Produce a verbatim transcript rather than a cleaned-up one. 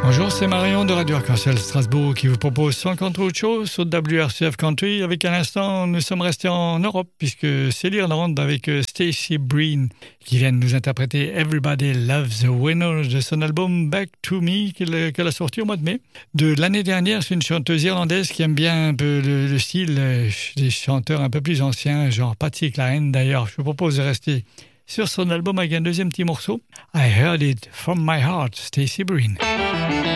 Bonjour, c'est Marion de Radio Arc-en-Ciel Strasbourg qui vous propose cinquante autres choses sur W R C F Country. Avec un instant, nous sommes restés en Europe puisque c'est l'Irlande avec Stacey Breen qui vient de nous interpréter Everybody Loves a Winner de son album Back to Me qu'elle, qu'elle a sorti au mois de mai. De l'année dernière, c'est une chanteuse irlandaise qui aime bien un peu le, le style des chanteurs un peu plus anciens, genre Patsy Cline. D'ailleurs, je vous propose de rester sur son album avec un deuxième petit morceau. I Heard It From My Heart, Stacey Breen.